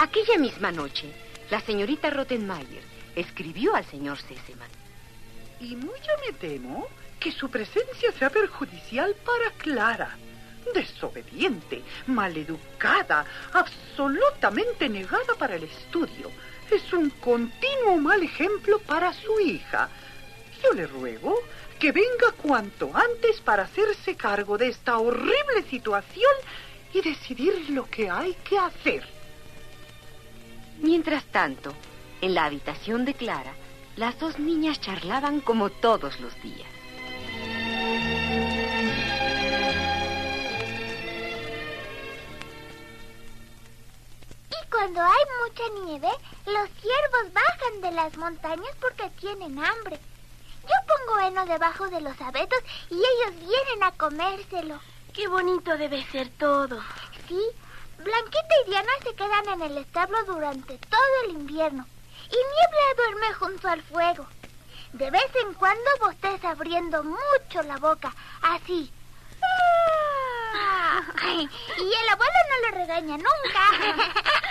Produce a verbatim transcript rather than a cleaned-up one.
Aquella misma noche, la señorita Rottenmeier escribió al señor Sesemann. Y mucho me temo que su presencia sea perjudicial para Clara. Desobediente, maleducada, absolutamente negada para el estudio. Es un continuo mal ejemplo para su hija. Yo le ruego que venga cuanto antes para hacerse cargo de esta horrible situación y decidir lo que hay que hacer. Mientras tanto, en la habitación de Clara, las dos niñas charlaban como todos los días. Y cuando hay mucha nieve, los ciervos bajan de las montañas porque tienen hambre. Yo pongo heno debajo de los abetos y ellos vienen a comérselo. ¡Qué bonito debe ser todo! Sí, Blanquita y Diana se quedan en el establo durante todo el invierno. Y Niebla duerme junto al fuego. De vez en cuando bosteza abriendo mucho la boca, así. Y el abuelo no le regaña nunca.